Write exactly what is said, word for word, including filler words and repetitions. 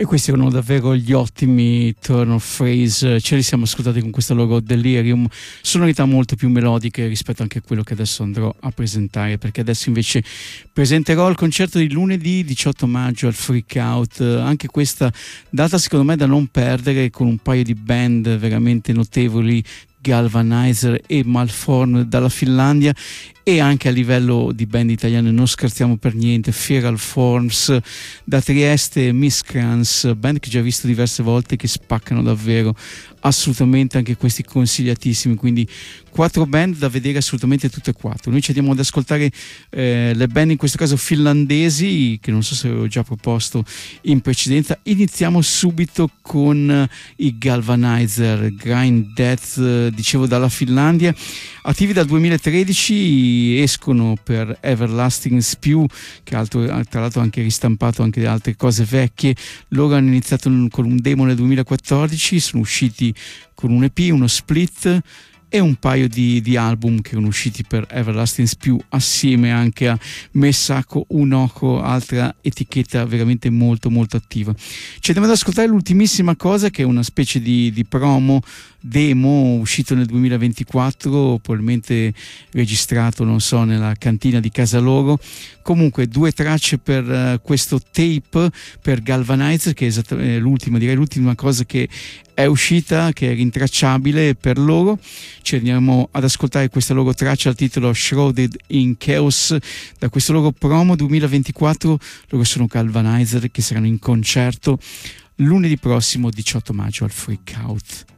E questi erano davvero gli ottimi Turn of Phrase, ce li siamo ascoltati con questo logo Delirium, sonorità molto più melodiche rispetto anche a quello che adesso andrò a presentare, perché adesso invece presenterò il concerto di lunedì diciotto maggio al Freak Out, anche questa data secondo me da non perdere, con un paio di band veramente notevoli, Galvanizer e Malformed dalla Finlandia, e anche a livello di band italiane non scherziamo per niente, Feral Forms da Trieste, Miscreants, band che ho già visto diverse volte, che spaccano davvero, assolutamente anche questi consigliatissimi, quindi quattro band da vedere assolutamente tutte e quattro. Noi ci andiamo ad ascoltare eh, le band in questo caso finlandesi, che non so se avevo già proposto in precedenza. Iniziamo subito con eh, i Galvanizer, Grind Death, eh, dicevo dalla Finlandia, attivi dal duemilatredici, escono per Everlasting Spew, che altro, tra l'altro anche ristampato anche altre cose vecchie. Loro hanno iniziato con un demo nel duemilaquattordici, sono usciti con un E P, uno split e un paio di, di album che sono usciti per Everlasting Spew, assieme anche a Messako Unoko, altra etichetta veramente molto molto attiva. Ci andiamo ad ascoltare l'ultimissima cosa, che è una specie di, di promo demo uscito nel duemilaventiquattro, probabilmente registrato non so nella cantina di casa loro. Comunque due tracce per uh, questo tape per Galvanizer, che è esattamente l'ultima, direi l'ultima cosa che è uscita, che è rintracciabile per loro. Ci andiamo ad ascoltare questa loro traccia al titolo Shrouded in Chaos, da questo loro promo duemilaventiquattro. Loro sono Galvanizer, che saranno in concerto lunedì prossimo diciotto maggio al Freak Out.